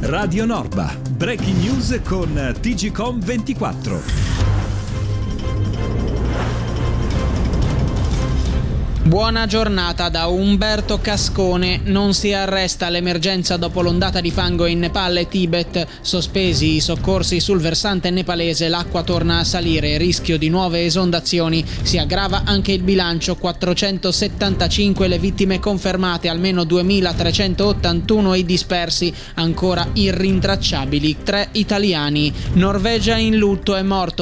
Radio Norba, breaking news con TGcom 24. Buona giornata da Umberto Cascone. Non si arresta l'emergenza dopo l'ondata di fango in Nepal e Tibet. Sospesi i soccorsi sul versante nepalese, l'acqua torna a salire, rischio di nuove esondazioni. Si aggrava anche il bilancio, 475 le vittime confermate, almeno 2381 i dispersi, ancora irrintracciabili 3 italiani. Norvegia in lutto, è morto